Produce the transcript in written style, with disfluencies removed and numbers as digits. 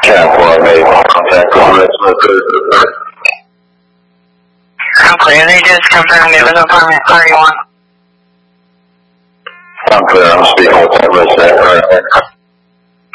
10-4, made contact with resident 33rd. I'm clear. They just confirmed it was apartment 31. I'm clear. I'm speaking with that resident currently.